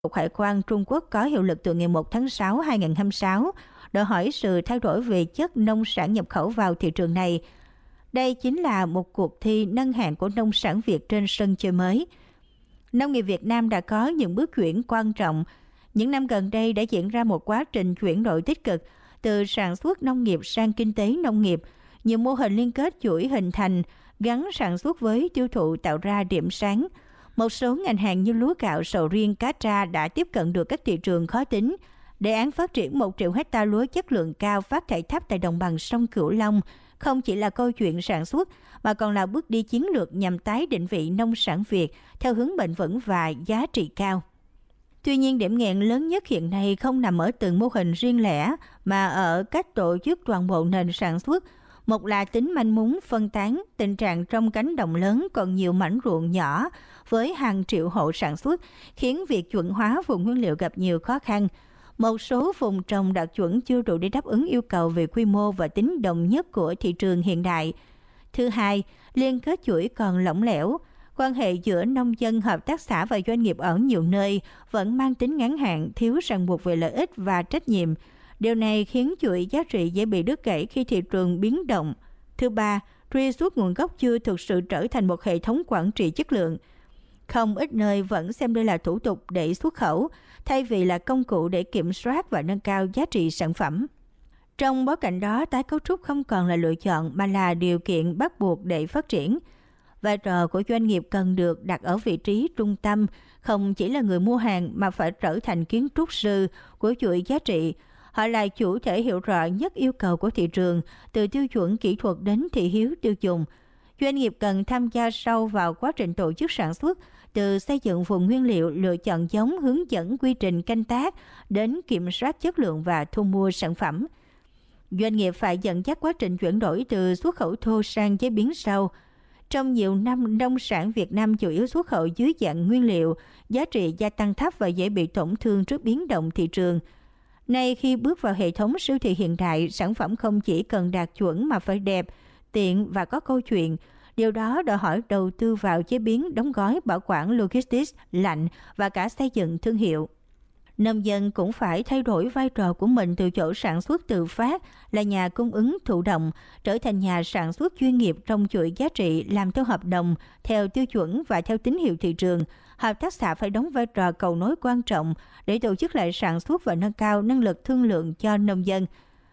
Cục Hải quan Trung Quốc có hiệu lực từ ngày 1 tháng 6 2026, đòi hỏi sự thay đổi về chất nông sản nhập khẩu vào thị trường này. Đây chính là một cuộc thi nâng hạng của nông sản Việt trên sân chơi mới. Nông nghiệp Việt Nam đã có những bước chuyển quan trọng. Những năm gần đây đã diễn ra một quá trình chuyển đổi tích cực từ sản xuất nông nghiệp sang kinh tế nông nghiệp. Nhiều mô hình liên kết chuỗi hình thành, gắn sản xuất với tiêu thụ tạo ra điểm sáng. Một số ngành hàng như lúa gạo, sầu riêng, cá tra đã tiếp cận được các thị trường khó tính. Đề án phát triển 1 triệu hecta lúa chất lượng cao phát thải thấp tại đồng bằng sông Cửu Long không chỉ là câu chuyện sản xuất, mà còn là bước đi chiến lược nhằm tái định vị nông sản Việt theo hướng bền vững và giá trị cao. Tuy nhiên, điểm nghẹn lớn nhất hiện nay không nằm ở từng mô hình riêng lẻ, mà ở cách tổ chức toàn bộ nền sản xuất. Một là tính manh mún phân tán, tình trạng trong cánh đồng lớn còn nhiều mảnh ruộng nhỏ với hàng triệu hộ sản xuất, khiến việc chuẩn hóa vùng nguyên liệu gặp nhiều khó khăn. Một số vùng trồng đạt chuẩn chưa đủ để đáp ứng yêu cầu về quy mô và tính đồng nhất của thị trường hiện đại. Thứ hai, liên kết chuỗi còn lỏng lẻo. Quan hệ giữa nông dân, hợp tác xã và doanh nghiệp ở nhiều nơi vẫn mang tính ngắn hạn, thiếu ràng buộc về lợi ích và trách nhiệm. Điều này khiến chuỗi giá trị dễ bị đứt gãy khi thị trường biến động. Thứ ba, truy xuất nguồn gốc chưa thực sự trở thành một hệ thống quản trị chất lượng. Không ít nơi vẫn xem đây là thủ tục để xuất khẩu, thay vì là công cụ để kiểm soát và nâng cao giá trị sản phẩm. Trong bối cảnh đó, tái cấu trúc không còn là lựa chọn mà là điều kiện bắt buộc để phát triển. Vai trò của doanh nghiệp cần được đặt ở vị trí trung tâm, không chỉ là người mua hàng mà phải trở thành kiến trúc sư của chuỗi giá trị. Họ là chủ thể hiểu rõ nhất yêu cầu của thị trường, từ tiêu chuẩn kỹ thuật đến thị hiếu tiêu dùng. Doanh nghiệp cần tham gia sâu vào quá trình tổ chức sản xuất, từ xây dựng vùng nguyên liệu, lựa chọn giống, hướng dẫn quy trình canh tác, đến kiểm soát chất lượng và thu mua sản phẩm. Doanh nghiệp phải dẫn dắt quá trình chuyển đổi từ xuất khẩu thô sang chế biến sâu. Trong nhiều năm, nông sản Việt Nam chủ yếu xuất khẩu dưới dạng nguyên liệu, giá trị gia tăng thấp và dễ bị tổn thương trước biến động thị trường. Nay khi bước vào hệ thống siêu thị hiện đại, sản phẩm không chỉ cần đạt chuẩn mà phải đẹp, tiện và có câu chuyện. Điều đó đòi hỏi đầu tư vào chế biến, đóng gói, bảo quản, logistics, lạnh và cả xây dựng thương hiệu. Nông dân cũng phải thay đổi vai trò của mình từ chỗ sản xuất tự phát là nhà cung ứng thụ động, trở thành nhà sản xuất chuyên nghiệp trong chuỗi giá trị, làm theo hợp đồng, theo tiêu chuẩn và theo tín hiệu thị trường. Hợp tác xã phải đóng vai trò cầu nối quan trọng để tổ chức lại sản xuất và nâng cao năng lực thương lượng cho nông dân.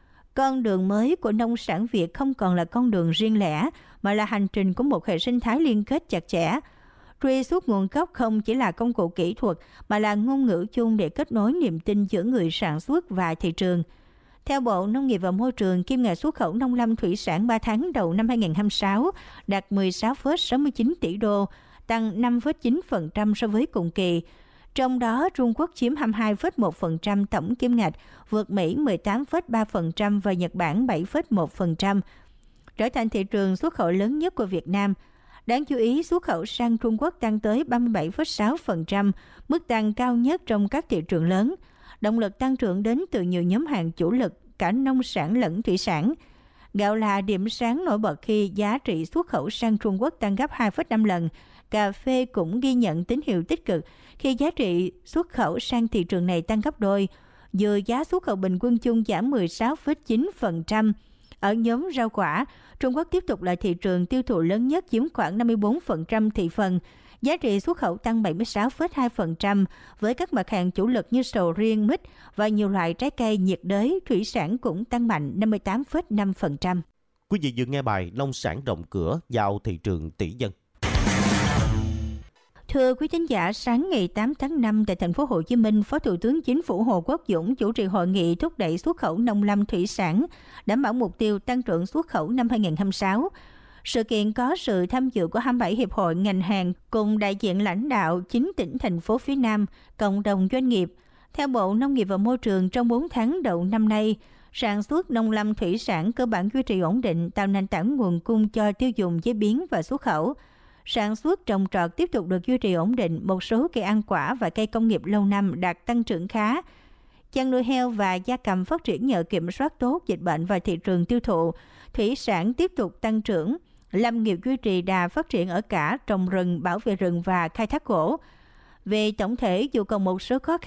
Con đường mới của nông sản Việt không còn là con đường riêng lẻ, mà là hành trình của một hệ sinh thái liên kết chặt chẽ. Truy xuất nguồn gốc không chỉ là công cụ kỹ thuật, mà là ngôn ngữ chung để kết nối niềm tin giữa người sản xuất và thị trường. Theo Bộ Nông nghiệp và Môi trường, kim ngạch xuất khẩu nông lâm thủy sản 3 tháng đầu năm 2026 đạt 16,69 tỷ đô, tăng 5,9% so với cùng kỳ. Trong đó, Trung Quốc chiếm 22,1% tổng kim ngạch, vượt Mỹ 18,3% và Nhật Bản 7,1%, trở thành thị trường xuất khẩu lớn nhất của Việt Nam. Đáng chú ý, xuất khẩu sang Trung Quốc tăng tới 37,6%, mức tăng cao nhất trong các thị trường lớn. Động lực tăng trưởng đến từ nhiều nhóm hàng chủ lực, cả nông sản lẫn thủy sản. Gạo là điểm sáng nổi bật khi giá trị xuất khẩu sang Trung Quốc tăng gấp 2,5 lần. Cà phê cũng ghi nhận tín hiệu tích cực khi giá trị xuất khẩu sang thị trường này tăng gấp đôi, dù giá xuất khẩu bình quân chung giảm 16,9%. Ở nhóm rau quả, Trung Quốc tiếp tục là thị trường tiêu thụ lớn nhất, chiếm khoảng 54% thị phần. Giá trị xuất khẩu tăng 76,2% với các mặt hàng chủ lực như sầu riêng, mít và nhiều loại trái cây nhiệt đới, thủy sản cũng tăng mạnh 58,5%. Quý vị vừa nghe bài Nông sản rộng cửa vào thị trường tỷ dân. Thưa quý thính giả, sáng ngày 8 tháng 5 tại thành phố Hồ Chí Minh, Phó Thủ tướng Chính phủ Hồ Quốc Dũng chủ trì hội nghị thúc đẩy xuất khẩu nông lâm thủy sản, đảm bảo mục tiêu tăng trưởng xuất khẩu năm 2026. Sự kiện có sự tham dự của 27 hiệp hội ngành hàng cùng đại diện lãnh đạo 9 tỉnh thành phố phía Nam, cộng đồng doanh nghiệp. Theo Bộ Nông nghiệp và Môi trường, trong 4 tháng đầu năm nay, sản xuất nông lâm thủy sản cơ bản duy trì ổn định, tạo nền tảng nguồn cung cho tiêu dùng chế biến và xuất khẩu. Sản xuất trồng trọt tiếp tục được duy trì ổn định, một số cây ăn quả và cây công nghiệp lâu năm đạt tăng trưởng khá. Chăn nuôi heo và gia cầm phát triển nhờ kiểm soát tốt dịch bệnh và thị trường tiêu thụ. Thủy sản tiếp tục tăng trưởng. Lâm nghiệp duy trì đà phát triển ở cả trồng rừng, bảo vệ rừng và khai thác gỗ. Về tổng thể, dù còn một số khó